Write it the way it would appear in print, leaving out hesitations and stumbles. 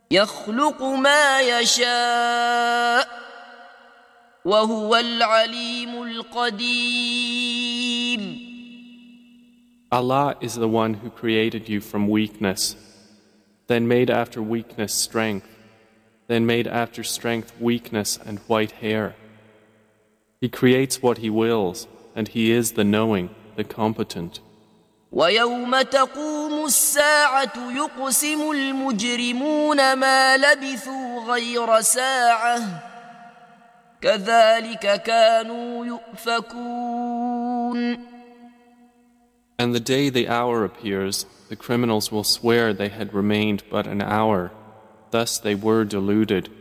يخلق ما يشاء وهو العليم القدير. Allah is the one who created you from weakness, then made after weakness strength, then made after strength weakness and white hair. He creates what He wills, and He is the knowing, the competent. ويوم تقوم الساعة يقسم المجرمون ما لبثوا غير ساعة كذلك كانوا يؤفكون. And the day the hour appears, the criminals will swear they had remained but an hour. Thus they were deluded.